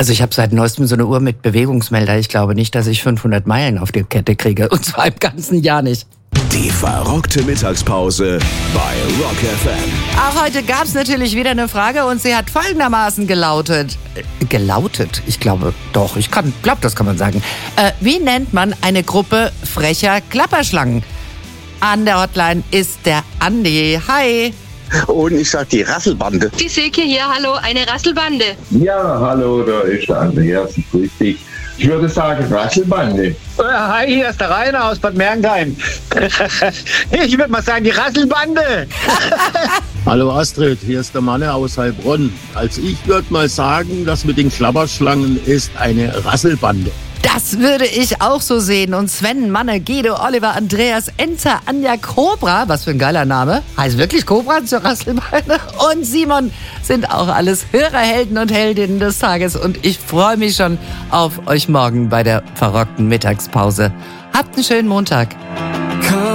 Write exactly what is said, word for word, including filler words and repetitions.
Also ich habe seit neuestem so eine Uhr mit Bewegungsmelder. Ich glaube nicht, dass ich fünfhundert Meilen auf die Kette kriege. Und zwar im ganzen Jahr nicht. Die verrockte Mittagspause bei Rock F M. Auch heute gab es natürlich wieder eine Frage und sie hat folgendermaßen gelautet. Äh, gelautet? Ich glaube doch. Ich glaube, das kann man sagen. Äh, wie nennt man eine Gruppe frecher Klapperschlangen? An der Hotline ist der Andi. Hi. Und ich sag die Rasselbande. Die Silke hier, hallo, eine Rasselbande. Ja, hallo, da ist der Andreas, ich grüße dich. Ich würde sagen Rasselbande. Hi, hier ist der Rainer aus Bad Mergentheim. Ich würde mal sagen, die Rasselbande. Hallo Astrid, hier ist der Manne aus Heilbronn. Also ich würde mal sagen, das mit den Klapperschlangen ist eine Rasselbande. Das würde ich auch so sehen. Und Sven, Manne, Guido, Oliver, Andreas, Enter, Anja, Cobra, was für ein geiler Name, heißt wirklich Cobra zur Rasselbeine, und Simon sind auch alles Hörerhelden und Heldinnen des Tages. Und ich freue mich schon auf euch morgen bei der verrockten Mittagspause. Habt einen schönen Montag.